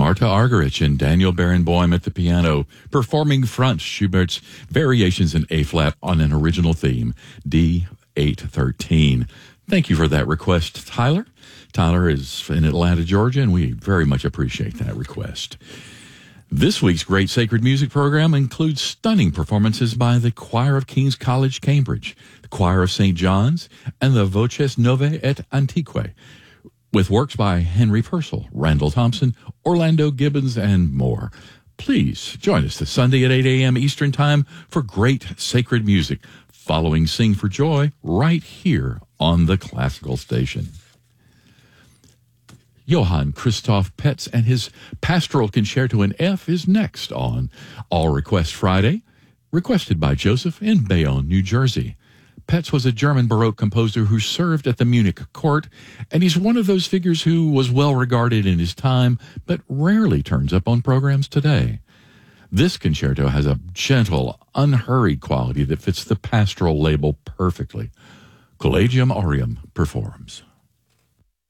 Marta Argerich and Daniel Barenboim at the piano, performing Franz Schubert's Variations in A-flat on an original theme, D813. Thank you for that request, Tyler. Tyler is in Atlanta, Georgia, and we very much appreciate that request. This week's Great Sacred Music program includes stunning performances by the Choir of King's College, Cambridge, the Choir of St. John's, and the Voces Novae et Antiquae, with works by Henry Purcell, Randall Thompson, Orlando Gibbons, and more. Please join us this Sunday at 8 a.m. Eastern Time for great sacred music, following Sing for Joy right here on the Classical Station. Johann Christoph Petz and his Pastoral Concerto in F is next on All Request Friday, requested by Joseph in Bayonne, New Jersey. Petz was a German Baroque composer who served at the Munich court, and he's one of those figures who was well regarded in his time, but rarely turns up on programs today. This concerto has a gentle, unhurried quality that fits the pastoral label perfectly. Collegium Aureum performs.